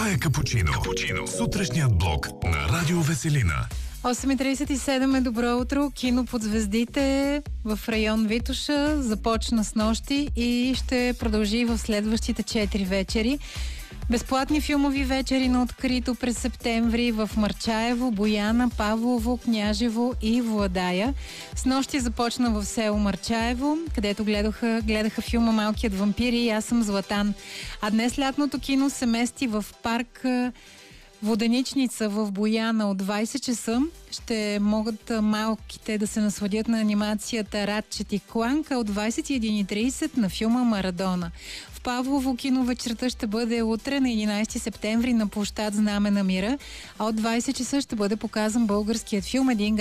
Това е Капучино. Сутрешният блок на Радио Веселина. 8:37 е добро утро. Кино под звездите в район Витоша започна с нощи и ще продължи в следващите 4 вечери. Безплатни филмови вечери на открито през септември в Марчаево, Бояна, Павлово, Княжево и Владая. С нощи започна в село Марчаево, където гледаха филма Малкият вампир и Аз съм Златан. А днес лятното кино се мести в парк Воденичница в Бояна от 20 часа. Ще могат малките да се насладят на анимацията Радчет и Кланка от 21:30 на филма Марадона. В Павлово кино вечерта ще бъде утре на 11 септември на площад Знаме на мира, а от 20 часа ще бъде показан българският филм Един